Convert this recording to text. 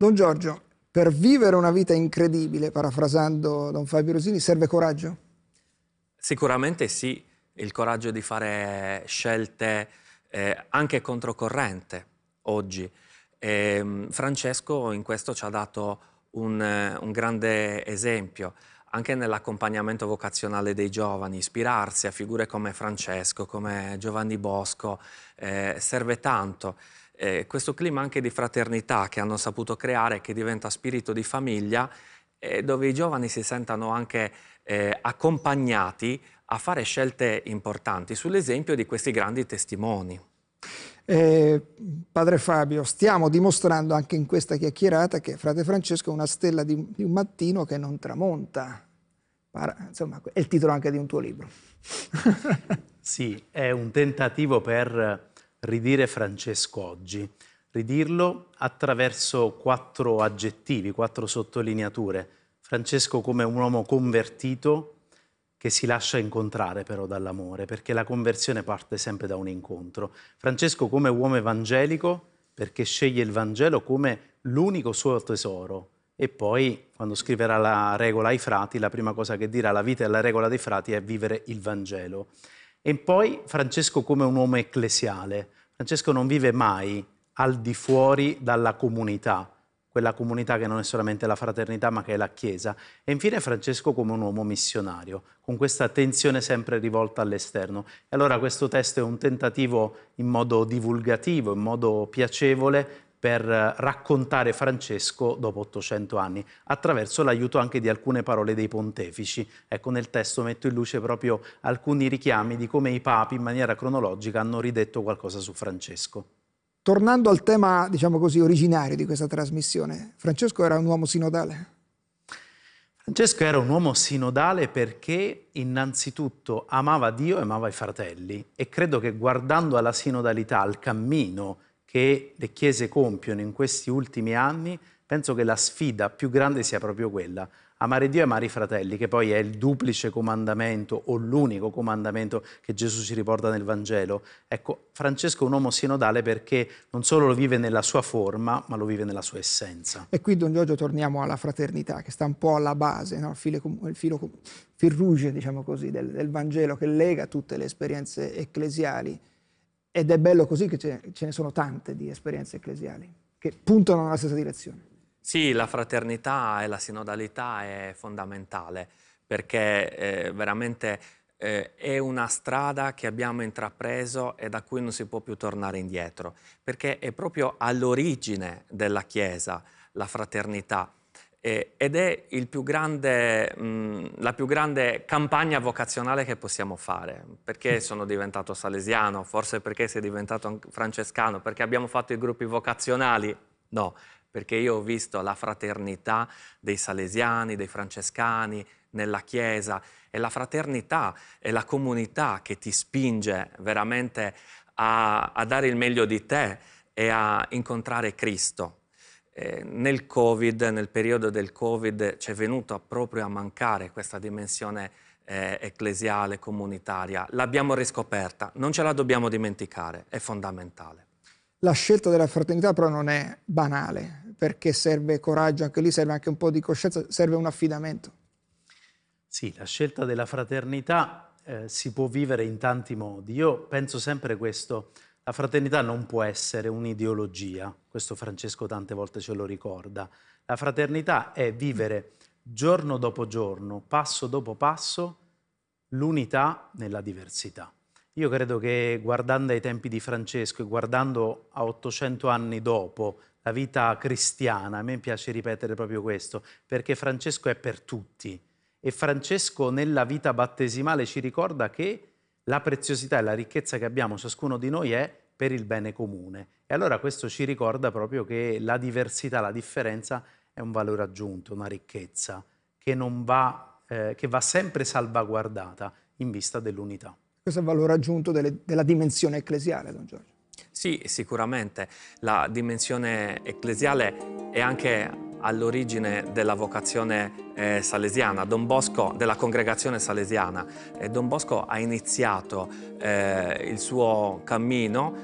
Don Giorgio, per vivere una vita incredibile, parafrasando Don Fabio Rosini, serve coraggio? Sicuramente sì, il coraggio di fare scelte anche controcorrente oggi. Francesco in questo ci ha dato un grande esempio, anche nell'accompagnamento vocazionale dei giovani, ispirarsi a figure come Francesco, come Giovanni Bosco, serve tanto. Questo clima anche di fraternità che hanno saputo creare, che diventa spirito di famiglia, dove i giovani si sentano anche accompagnati a fare scelte importanti sull'esempio di questi grandi testimoni. Padre Fabio, stiamo dimostrando anche in questa chiacchierata che Frate Francesco è una stella di un mattino che non tramonta. Insomma, è il titolo anche di un tuo libro. Sì, è un tentativo per ridire Francesco oggi, ridirlo attraverso 4 aggettivi, 4 sottolineature. Francesco come un uomo convertito che si lascia incontrare però dall'amore, perché la conversione parte sempre da un incontro. Francesco come uomo evangelico, perché sceglie il Vangelo come l'unico suo tesoro. E poi, quando scriverà la regola ai frati, la prima cosa che dirà: la vita e la regola dei frati è vivere il Vangelo. E poi Francesco come un uomo ecclesiale. Francesco non vive mai al di fuori dalla comunità, quella comunità che non è solamente la fraternità ma che è la Chiesa. E infine Francesco come un uomo missionario, con questa attenzione sempre rivolta all'esterno. E allora questo testo è un tentativo in modo divulgativo, in modo piacevole, per raccontare Francesco dopo 800 anni, attraverso l'aiuto anche di alcune parole dei pontefici. Ecco, nel testo metto in luce proprio alcuni richiami di come i papi in maniera cronologica hanno ridetto qualcosa su Francesco. Tornando al tema, diciamo così, originario di questa trasmissione, Francesco era un uomo sinodale? Francesco era un uomo sinodale perché innanzitutto amava Dio e amava i fratelli, e credo che guardando alla sinodalità, al cammino che le chiese compiono in questi ultimi anni, penso che la sfida più grande sia proprio quella: amare Dio e amare i fratelli, che poi è il duplice comandamento o l'unico comandamento che Gesù ci riporta nel Vangelo. Ecco, Francesco è un uomo sinodale perché non solo lo vive nella sua forma, ma lo vive nella sua essenza. E qui, Don Giorgio, torniamo alla fraternità, che sta un po' alla base, no? Il fil rouge, diciamo così, del Vangelo, che lega tutte le esperienze ecclesiali. Ed è bello così che ce ne sono tante di esperienze ecclesiali, che puntano nella stessa direzione. Sì, la fraternità e la sinodalità è fondamentale, perché veramente è una strada che abbiamo intrapreso e da cui non si può più tornare indietro, perché è proprio all'origine della Chiesa la fraternità. Ed è la più grande campagna vocazionale che possiamo fare. Perché sono diventato salesiano? Forse perché sei diventato francescano? Perché abbiamo fatto i gruppi vocazionali? No, perché io ho visto la fraternità dei salesiani, dei francescani nella Chiesa, e la fraternità è la comunità che ti spinge veramente a dare il meglio di te e a incontrare Cristo. Nel periodo del Covid, ci è venuto proprio a mancare questa dimensione ecclesiale, comunitaria. L'abbiamo riscoperta, non ce la dobbiamo dimenticare, è fondamentale. La scelta della fraternità però non è banale, perché serve coraggio, anche lì serve anche un po' di coscienza, serve un affidamento. Sì, la scelta della fraternità si può vivere in tanti modi. Io penso sempre questo: la fraternità non può essere un'ideologia, questo Francesco tante volte ce lo ricorda. La fraternità è vivere giorno dopo giorno, passo dopo passo, l'unità nella diversità. Io credo che guardando ai tempi di Francesco e guardando a 800 anni dopo la vita cristiana, a me piace ripetere proprio questo, perché Francesco è per tutti. E Francesco nella vita battesimale ci ricorda che la preziosità e la ricchezza che abbiamo ciascuno di noi è per il bene comune. E allora questo ci ricorda proprio che la diversità, la differenza è un valore aggiunto, una ricchezza che va sempre salvaguardata in vista dell'unità. Questo è il valore aggiunto della dimensione ecclesiale, Don Giorgio. Sì, sicuramente la dimensione ecclesiale è anche all'origine della vocazione salesiana, Don Bosco, della congregazione salesiana. Don Bosco ha iniziato il suo cammino